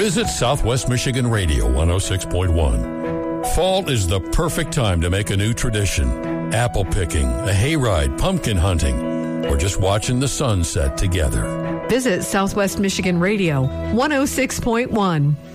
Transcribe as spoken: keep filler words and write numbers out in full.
Visit Southwest Michigan Radio one oh six point one. Fall is the perfect time to make a new tradition. Apple picking, a hayride, pumpkin hunting, or just watching the sunset together. Visit Southwest Michigan Radio one oh six point one.